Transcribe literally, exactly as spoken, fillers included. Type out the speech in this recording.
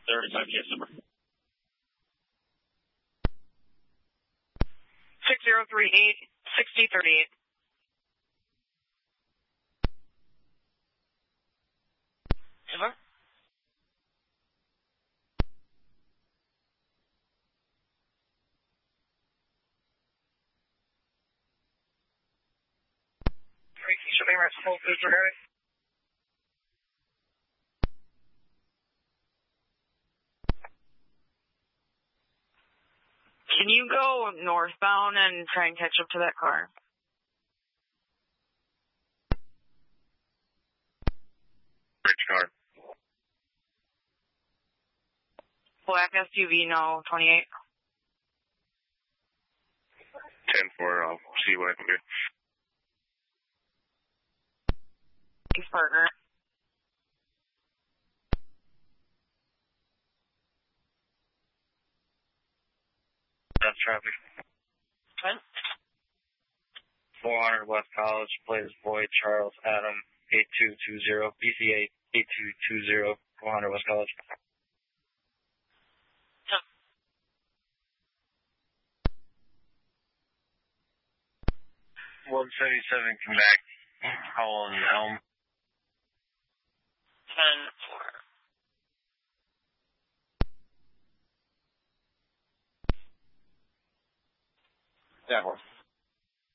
thirty-five case number. six zero three eight, sixty thirty-eight. Over. Shipping rights, full foods regarding. Can you go northbound and try and catch up to that car? Which car? Black S U V, no, twenty-eight. ten four, I'll see what I can do. Thanks, partner. That's traffic. What? four hundred West College, plays Boyd, Charles, Adam, eight two two zero, B C eight, eight two two zero, four hundred West College. one seventy-seven, come back. Holland Elm. ten four. Yeah, horse.